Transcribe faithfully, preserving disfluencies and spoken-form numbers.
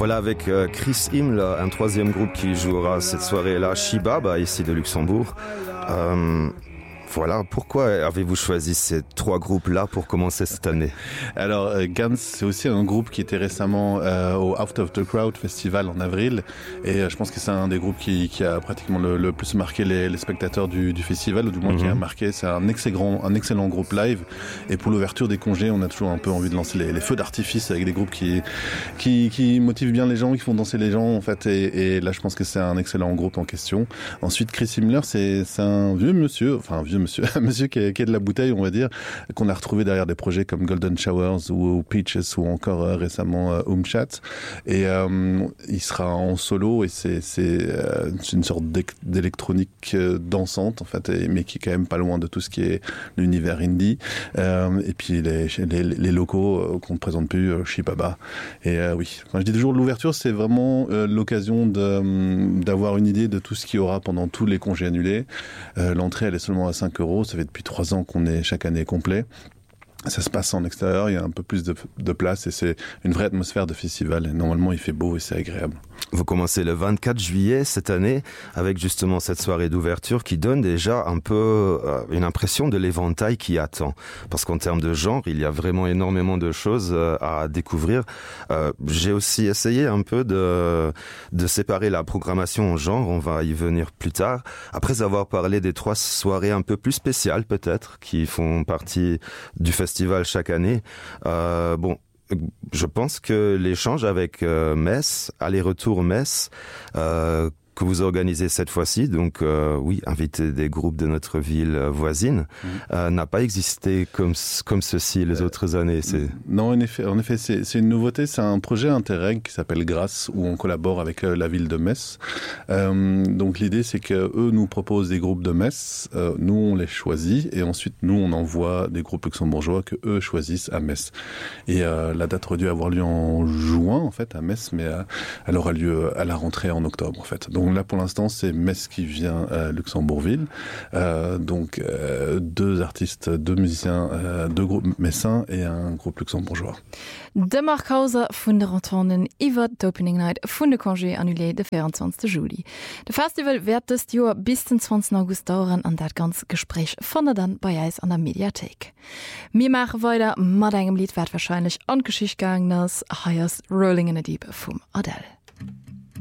Voilà avec euh, Chris Himmler, un troisième groupe qui jouera cette soirée-là, Shibaba, ici de Luxembourg. Euh, Voilà, pourquoi avez-vous choisi ces trois groupes-là pour commencer cette année? Alors, euh, Gans, c'est aussi un groupe qui était récemment euh, au Out of the Crowd Festival en avril. Et euh, je pense que c'est un des groupes qui, qui a pratiquement le, le plus marqué les, les spectateurs du, du festival, ou du moins mm-hmm. qui a marqué. C'est un excellent, un excellent groupe live. Et pour l'ouverture des congés, on a toujours un peu envie de lancer les, les feux d'artifice avec des groupes qui, qui, qui motivent bien les gens, qui font danser les gens, en fait. Et, et là, je pense que c'est un excellent groupe en question. Ensuite, Chris Himmler, c'est, c'est un vieux monsieur, enfin, un vieux monsieur, un monsieur qui est, qui est de la bouteille, on va dire, qu'on a retrouvé derrière des projets comme Golden Showers ou, ou Peaches ou encore euh, récemment euh, Umchat. Et euh, il sera en solo et c'est, c'est, euh, c'est une sorte d'électronique euh, dansante, en fait, et, mais qui est quand même pas loin de tout ce qui est l'univers indie. Euh, et puis les, les, les locaux euh, qu'on ne présente plus, euh, Shibaba. Et euh, oui, quand je dis toujours l'ouverture, c'est vraiment euh, l'occasion de, d'avoir une idée de tout ce qu'il y aura pendant tous les congés annulés. Euh, l'entrée, elle est seulement à cinq euros. Ça fait depuis trois ans qu'on est chaque année complet. Ça se passe en extérieur, il y a un peu plus de, de place et c'est une vraie atmosphère de festival. Et normalement, il fait beau et c'est agréable. Vous commencez le vingt-quatre juillet cette année avec justement cette soirée d'ouverture qui donne déjà un peu euh, une impression de l'éventail qui attend. Parce qu'en termes de genre, il y a vraiment énormément de choses euh, à découvrir. Euh, j'ai aussi essayé un peu de, de séparer la programmation en genre, on va y venir plus tard. Après avoir parlé des trois soirées un peu plus spéciales peut-être, qui font partie du festival chaque année, euh, bon, je pense que l'échange avec euh, Metz, aller-retour Metz, euh, que vous organisez cette fois-ci, donc euh, oui, inviter des groupes de notre ville voisine, mmh. euh, n'a pas existé comme, comme ceci les euh, autres années. C'est... Non, en effet, en effet c'est, c'est une nouveauté, c'est un projet Interreg qui s'appelle Grâce, où on collabore avec euh, la ville de Metz. Euh, donc l'idée, c'est qu'eux nous proposent des groupes de Metz, euh, nous on les choisit, et ensuite nous on envoie des groupes luxembourgeois que eux choisissent à Metz. Et euh, la date aurait dû avoir lieu en juin, en fait, à Metz, mais euh, elle aura lieu à la rentrée en octobre, en fait. Donc, Donc là, pour l'instant, c'est Metz qui vient à Luxembourgville. Euh, donc, euh, deux artistes, deux musiciens, euh, deux groupes messins et un groupe luxembourgeois. De Mark Hauser von der Rantonen iwwer d'Opening Night vun de Congé annulé de vierundzwanzigsten Juli. De Festival wird des Joer bis den zwanzigsten August dauern an dat ganz Gespräch von der dann bei Eis an der Mediathek. Mir machen weiter mat engem Lied wird wahrscheinlich an Geschicht gegangen ass Highest Rolling in the Deep vum Adele.